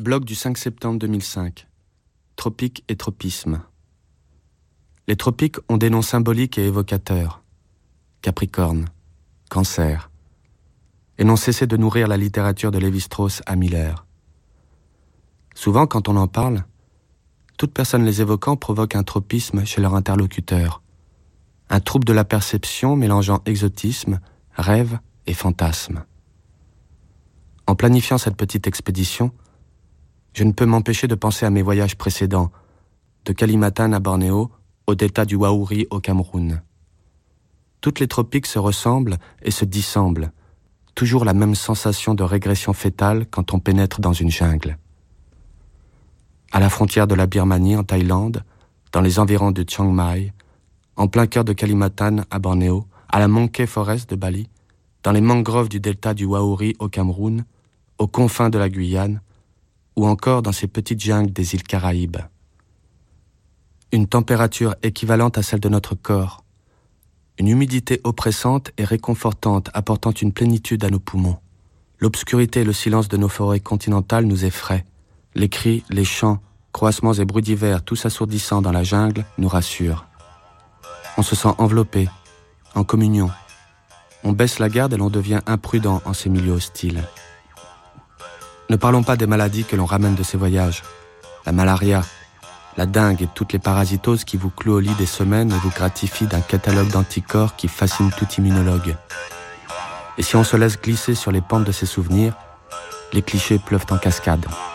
Blog du 5 septembre 2005. Tropiques et tropisme. Les tropiques ont des noms symboliques et évocateurs. Capricorne, Cancer. Et n'ont cessé de nourrir la littérature de Lévi-Strauss à Miller. Souvent, quand on en parle, toute personne les évoquant provoque un tropisme chez leur interlocuteur. Un trouble de la perception mélangeant exotisme, rêve et fantasme. En planifiant cette petite expédition, je ne peux m'empêcher de penser à mes voyages précédents, de Kalimantan à Bornéo, au delta du Waouri au Cameroun. Toutes les tropiques se ressemblent et se dissemblent, toujours la même sensation de régression fétale quand on pénètre dans une jungle. À la frontière de la Birmanie en Thaïlande, dans les environs de Chiang Mai, en plein cœur de Kalimantan à Bornéo, à la Monkey Forest de Bali, dans les mangroves du delta du Waouri au Cameroun, aux confins de la Guyane, ou encore dans ces petites jungles des îles Caraïbes. Une température équivalente à celle de notre corps, une humidité oppressante et réconfortante apportant une plénitude à nos poumons. L'obscurité et le silence de nos forêts continentales nous effraient. Les cris, les chants, croassements et bruits divers, tous assourdissants dans la jungle, nous rassurent. On se sent enveloppé, en communion. On baisse la garde et l'on devient imprudent en ces milieux hostiles. Ne parlons pas des maladies que l'on ramène de ces voyages. La malaria, la dengue et toutes les parasitoses qui vous clouent au lit des semaines et vous gratifient d'un catalogue d'anticorps qui fascine tout immunologue. Et si on se laisse glisser sur les pentes de ces souvenirs, les clichés pleuvent en cascade.